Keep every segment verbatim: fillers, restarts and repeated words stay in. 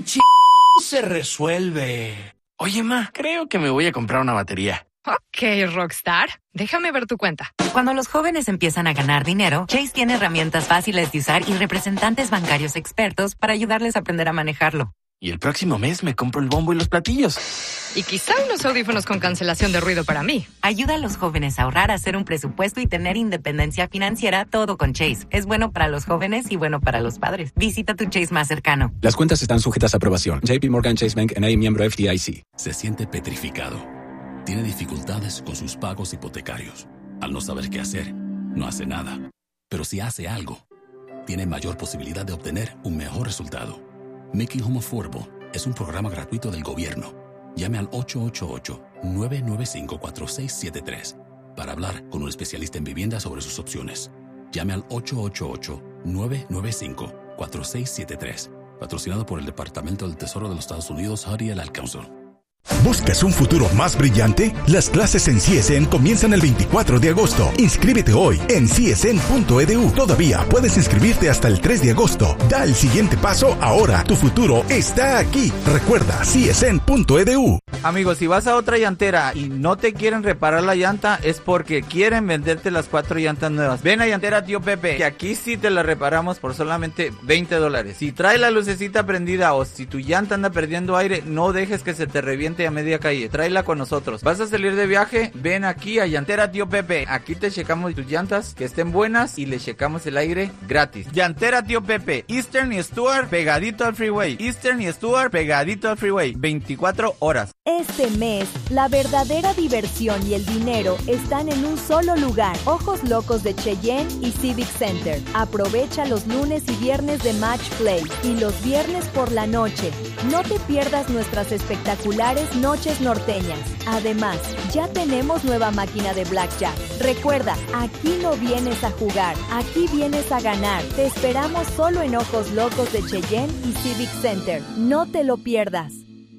ch... se resuelve. Oye, ma, creo que me voy a comprar una batería. Ok, Rockstar. Déjame ver tu cuenta. Cuando los jóvenes empiezan a ganar dinero, Chase tiene herramientas fáciles de usar y representantes bancarios expertos para ayudarles a aprender a manejarlo. Y el próximo mes me compro el bombo y los platillos. Y quizá unos audífonos con cancelación de ruido para mí. Ayuda a los jóvenes a ahorrar, a hacer un presupuesto y tener independencia financiera, todo con Chase. Es bueno para los jóvenes y bueno para los padres. Visita tu Chase más cercano. Las cuentas están sujetas a aprobación. J P Morgan Chase Bank N A, miembro F D I C. Se siente petrificado. Tiene dificultades con sus pagos hipotecarios. Al no saber qué hacer, no hace nada. Pero si hace algo, tiene mayor posibilidad de obtener un mejor resultado. Making Home Affordable es un programa gratuito del gobierno. Llame al ocho ocho ocho, nueve nueve cinco, cuatro seis siete tres para hablar con un especialista en vivienda sobre sus opciones. Llame al ocho ocho ocho, nueve nueve cinco, cuatro seis siete tres. Patrocinado por el Departamento del Tesoro de los Estados Unidos, Harry L. Council. ¿Buscas un futuro más brillante? Las clases en C S N comienzan el veinticuatro de agosto. Inscríbete hoy en C S N punto e d u. Todavía puedes inscribirte hasta el tres de agosto. Da el siguiente paso ahora. Tu futuro está aquí. Recuerda, C S N punto e d u. Amigos, si vas a otra llantera y no te quieren reparar la llanta, es porque quieren venderte las cuatro llantas nuevas. Ven a Llantera Tío Pepe, que aquí sí te la reparamos por solamente veinte dólares. Si trae la lucecita prendida o si tu llanta anda perdiendo aire, no dejes que se te reviente a media calle. Tráela con nosotros. ¿Vas a salir de viaje? Ven aquí a Llantera Tío Pepe. Aquí te checamos tus llantas que estén buenas y le checamos el aire gratis. Llantera Tío Pepe, Eastern y Stuart pegadito al freeway. Eastern y Stuart pegadito al freeway. veinticuatro horas. Este mes, la verdadera diversión y el dinero están en un solo lugar. Ojos Locos de Cheyenne y Civic Center. Aprovecha los lunes y viernes de Match Play y los viernes por la noche. No te pierdas nuestras espectaculares noches norteñas. Además, ya tenemos nueva máquina de blackjack. Recuerda, aquí no vienes a jugar, aquí vienes a ganar. Te esperamos solo en Ojos Locos de Cheyenne y Civic Center. No te lo pierdas.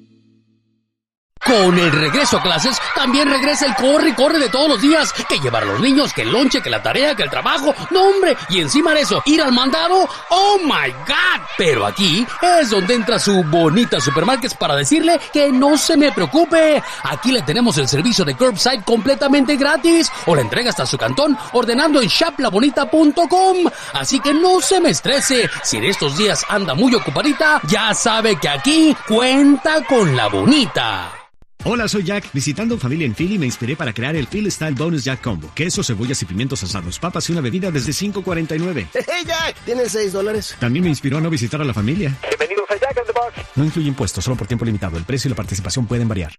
Con el regreso a clases, también regresa el corre y corre de todos los días. Que llevar a los niños, que el lonche, que la tarea, que el trabajo. ¡No, hombre! Y encima de eso, ir al mandado. ¡Oh, my God! Pero aquí es donde entra su bonita Supermarkets para decirle que no se me preocupe. Aquí le tenemos el servicio de curbside completamente gratis. O la entrega hasta su cantón ordenando en shop la bonita punto com. Así que no se me estrese. Si en estos días anda muy ocupadita, ya sabe que aquí cuenta con La Bonita. Hola, soy Jack. Visitando familia en Philly me inspiré para crear el Philly Style Bonus Jack Combo. Queso, cebollas y pimientos asados, papas y una bebida desde cinco cuarenta y nueve. ¡Hey, Jack! ¿Tienes seis dólares? También me inspiró a no visitar a la familia. Bienvenidos a Jack in the Box. No incluye impuestos, solo por tiempo limitado. El precio y la participación pueden variar.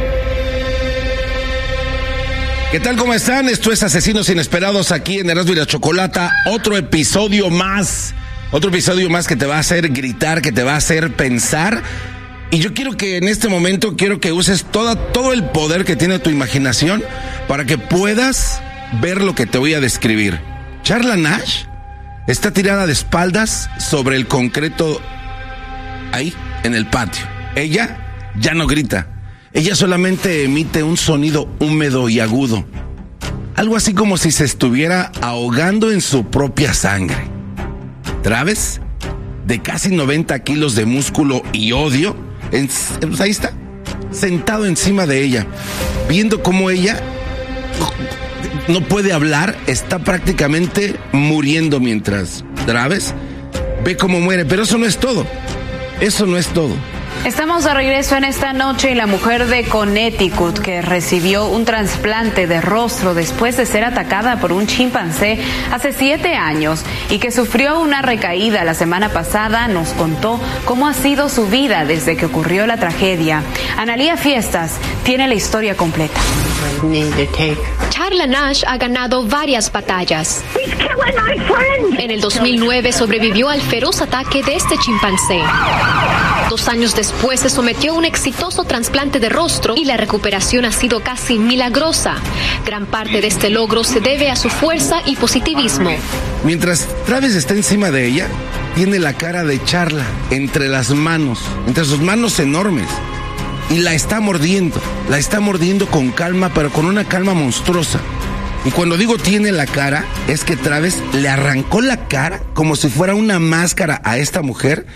¿Qué tal? ¿Cómo están? Esto es Asesinos Inesperados aquí en Erasmo y la Chocolata. Otro episodio más. Otro episodio más que te va a hacer gritar, que te va a hacer pensar. Y yo quiero que en este momento, quiero que uses toda, todo el poder que tiene tu imaginación para que puedas ver lo que te voy a describir. Charla Nash está tirada de espaldas sobre el concreto ahí, en el patio. Ella ya no grita. Ella solamente emite un sonido húmedo y agudo. Algo así como si se estuviera ahogando en su propia sangre. Travis, de casi noventa kilos de músculo y odio, En, pues ahí está, sentado encima de ella, viendo cómo ella no puede hablar, está prácticamente muriendo mientras Travis ve cómo muere. Pero eso no es todo, eso no es todo. Estamos de regreso en esta noche y la mujer de Connecticut que recibió un trasplante de rostro después de ser atacada por un chimpancé hace siete años y que sufrió una recaída la semana pasada nos contó cómo ha sido su vida desde que ocurrió la tragedia. Analía Fiestas tiene la historia completa. Charla Nash ha ganado varias batallas. En el dos mil nueve sobrevivió al feroz ataque de este chimpancé. Dos años después se sometió a un exitoso trasplante de rostro y la recuperación ha sido casi milagrosa. Gran parte de este logro se debe a su fuerza y positivismo. Mientras Travis está encima de ella, tiene la cara de Charla entre las manos, entre sus manos enormes. Y la está mordiendo, la está mordiendo con calma, pero con una calma monstruosa. Y cuando digo tiene la cara, es que Travis le arrancó la cara como si fuera una máscara a esta mujer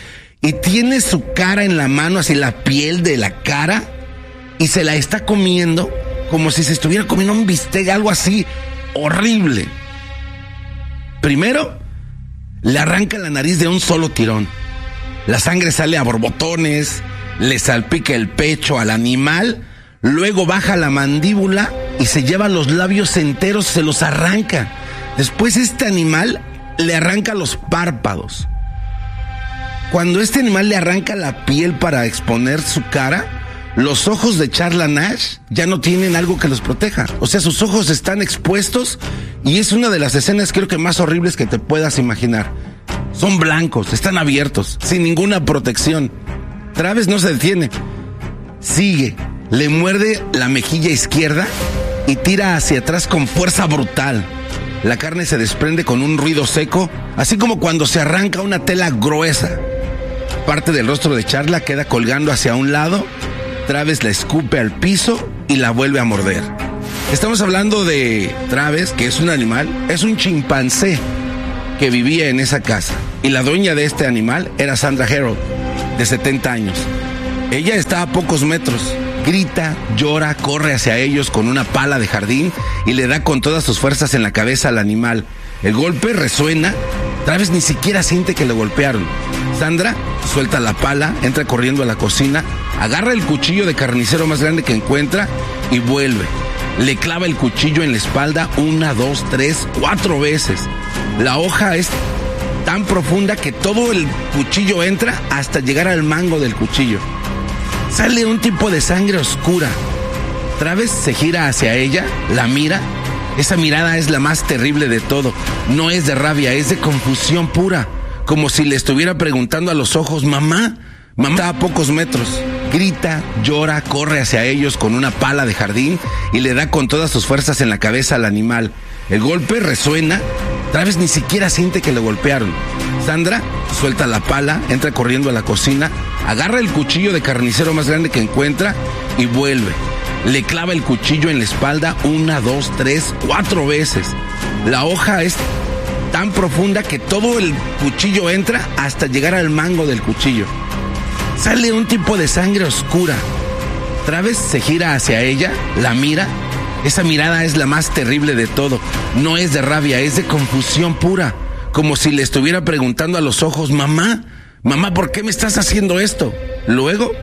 y tiene su cara en la mano, así la piel de la cara, y se la está comiendo como si se estuviera comiendo un bistec, algo así horrible. Primero, le arranca la nariz de un solo tirón. La sangre sale a borbotones, le salpica el pecho al animal, luego baja la mandíbula y se lleva los labios enteros, se los arranca. Después este animal le arranca los párpados. Cuando este animal le arranca la piel para exponer su cara, los ojos de Charla Nash ya no tienen algo que los proteja. O sea, sus ojos están expuestos y es una de las escenas creo que más horribles que te puedas imaginar. Son blancos, están abiertos, sin ninguna protección. Travis no se detiene. Sigue, le muerde la mejilla izquierda y tira hacia atrás con fuerza brutal. La carne se desprende con un ruido seco, así como cuando se arranca una tela gruesa. Parte del rostro de Charla queda colgando hacia un lado. Travis la escupe al piso y la vuelve a morder. Estamos hablando de Travis, que es un animal, es un chimpancé que vivía en esa casa. Y la dueña de este animal era Sandra Herold, de setenta años. Ella está a pocos metros. Grita, llora, corre hacia ellos con una pala de jardín y le da con todas sus fuerzas en la cabeza al animal. El golpe resuena. Travis ni siquiera siente que le golpearon. Sandra suelta la pala, entra corriendo a la cocina, agarra el cuchillo de carnicero más grande que encuentra y vuelve. Le clava el cuchillo en la espalda una, dos, tres, cuatro veces. La hoja es tan profunda que todo el cuchillo entra hasta llegar al mango del cuchillo. Sale un tipo de sangre oscura. Travis se gira hacia ella, la mira. Esa mirada es la más terrible de todo. No es de rabia, es de confusión pura. Como si le estuviera preguntando a los ojos, mamá, mamá está a pocos metros. Grita, llora, corre hacia ellos con una pala de jardín y le da con todas sus fuerzas en la cabeza al animal. El golpe resuena. Travis ni siquiera siente que le golpearon. Sandra suelta la pala, entra corriendo a la cocina, agarra el cuchillo de carnicero más grande que encuentra y vuelve. Le clava el cuchillo en la espalda una, dos, tres, cuatro veces. La hoja es tan profunda que todo el cuchillo entra hasta llegar al mango del cuchillo. Sale un tipo de sangre oscura. Travis se gira hacia ella, la mira. Esa mirada es la más terrible de todo. No es de rabia, es de confusión pura. Como si le estuviera preguntando a los ojos, mamá, mamá, ¿por qué me estás haciendo esto? Luego